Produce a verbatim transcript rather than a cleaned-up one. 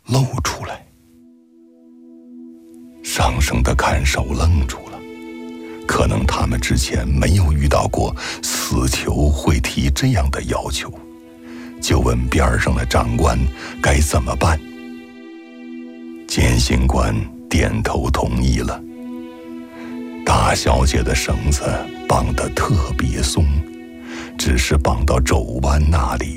露出来。上绳的看守愣住了，可能他们之前没有遇到过死囚会提这样的要求，就问边上的长官该怎么办。监刑官点头同意了。大小姐的绳子绑得特别松，只是绑到肘弯那里。